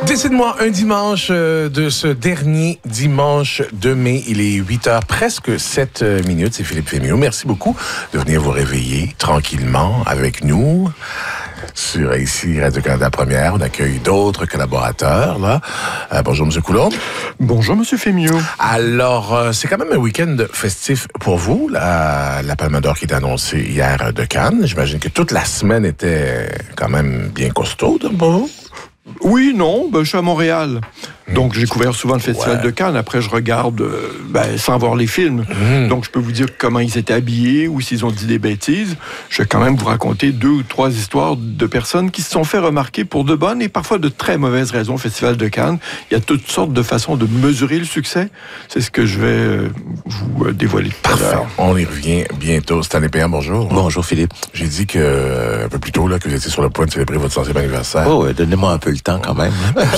Décide-moi un dimanche de ce dernier dimanche de mai. Il est 8h, presque 7 minutes. C'est Philippe Fémiot. Merci beaucoup de venir vous réveiller tranquillement avec nous. Sur ici Radio-Canada Première, on accueille d'autres collaborateurs. Là. Bonjour, M. Coulombe. Bonjour, M. Fémiot. Alors, c'est quand même un week-end festif pour vous, la Palme d'Or qui est annoncée hier de Cannes. J'imagine que toute la semaine était quand même bien costaude pour vous. Oui, non, je suis à Montréal. Donc, j'ai couvert souvent le Festival de Cannes. Après, je regarde sans voir les films. Donc, je peux vous dire comment ils étaient habillés ou s'ils ont dit des bêtises. Je vais quand même vous raconter 2 ou 3 histoires de personnes qui se sont fait remarquer pour de bonnes et parfois de très mauvaises raisons au Festival de Cannes. Il y a toutes sortes de façons de mesurer le succès. C'est ce que je vais vous dévoiler tout à l'heure. On y revient bientôt. Stanley Péan, bonjour. Bonjour, Philippe. J'ai dit un peu plus tôt que vous étiez sur le point de célébrer votre 100e anniversaire. Oh, donnez-moi un peu le temps quand même.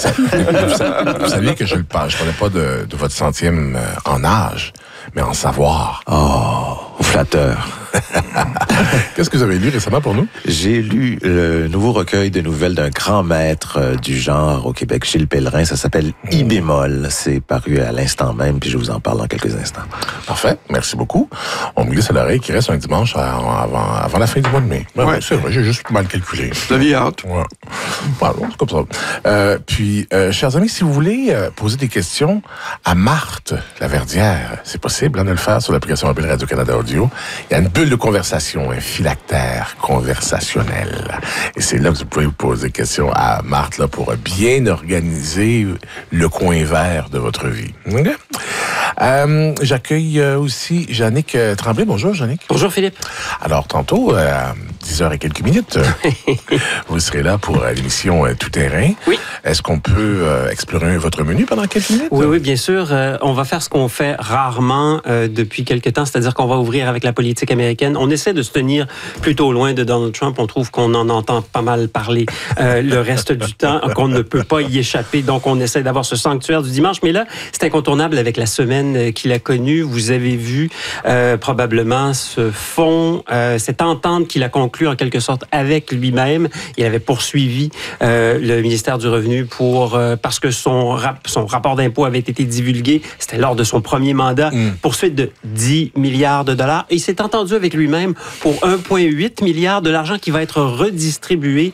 Vous saviez que je parlais pas de votre 100e en âge, mais en savoir. Oh, flatteur. Qu'est-ce que vous avez lu récemment pour nous? J'ai lu le nouveau recueil de nouvelles d'un grand maître du genre au Québec, Gilles Pellerin. Ça s'appelle I bémol. C'est paru à l'instant même, puis je vous en parle dans quelques instants. Parfait. Merci beaucoup. On me glisse à l'oreille qu'il reste un dimanche avant la fin du mois de mai. Ouais. C'est vrai, j'ai juste mal calculé. Vous aviez hâte. Ouais. Pardon, c'est comme ça. Puis, chers amis, si vous voulez poser des questions à Marthe Laverdière, c'est possible de le faire sur l'application mobile Radio-Canada Audio. Il y a une bulle de conversation, un phylactère conversationnel. Et c'est là que vous pouvez vous poser des questions à Marthe là, pour bien organiser le coin vert de votre vie. Okay? J'accueille aussi Jannick Tremblay. Bonjour, Jannick. Bonjour, Philippe. Alors, tantôt, à 10h et quelques minutes, vous serez là pour l'émission Tout Terrain. Oui. Est-ce qu'on peut explorer votre menu pendant quelques minutes? Oui, bien sûr. On va faire ce qu'on fait rarement depuis quelques temps, c'est-à-dire qu'on va ouvrir avec la politique américaine. On essaie de se tenir plutôt loin de Donald Trump. On trouve qu'on en entend pas mal parler le reste du temps, qu'on ne peut pas y échapper. Donc, on essaie d'avoir ce sanctuaire du dimanche. Mais là, c'est incontournable avec la semaine qu'il a connue. Vous avez vu probablement ce fond, cette entente qu'il a conclue en quelque sorte avec lui-même. Il avait poursuivi le ministère du Revenu parce que son rapport d'impôt avait été divulgué. C'était lors de son premier mandat. Poursuite de 10 milliards de dollars. Et il s'est entendu avec lui-même pour 1,8 milliard de l'argent qui va être redistribué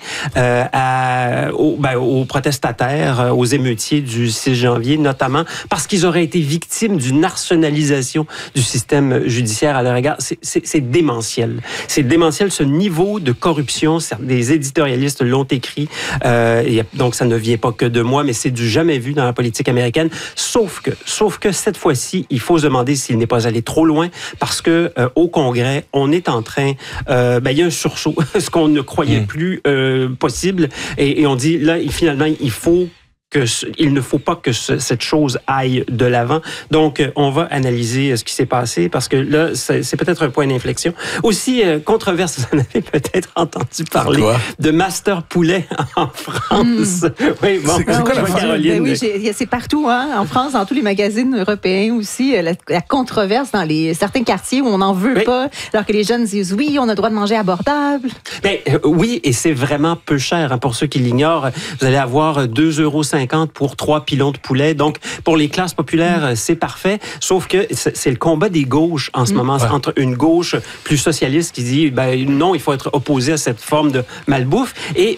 aux protestataires, aux émeutiers du 6 janvier, notamment parce qu'ils auraient été victimes d'une arsenalisation du système judiciaire à leur égard. C'est démentiel. C'est démentiel, ce niveau de corruption. Des éditorialistes l'ont écrit. Donc, ça ne vient pas que de moi, mais c'est du jamais vu dans la politique américaine. Sauf que cette fois-ci, il faut se demander s'il n'est pas allé trop loin parce que au Congrès, on est en train... il y a un sursaut, ce qu'on ne croyait plus possible. Et on dit, là, finalement, il ne faut pas que cette chose aille de l'avant. Donc, on va analyser ce qui s'est passé parce que là, c'est peut-être un point d'inflexion. Aussi, controverse, vous en avez peut-être entendu parler de Master Poulet en France. Oui, bon, c'est quoi la Caroline? Oui, c'est partout, en France, dans tous les magazines européens aussi, la controverse dans certains quartiers où on n'en veut pas, alors que les jeunes disent oui, on a le droit de manger abordable. Oui, et c'est vraiment peu cher. Pour ceux qui l'ignorent, vous allez avoir 2,50 € pour 3 pilons de poulet. Donc, pour les classes populaires, c'est parfait. Sauf que c'est le combat des gauches en ce moment, entre une gauche plus socialiste qui dit non, il faut être opposé à cette forme de malbouffe, et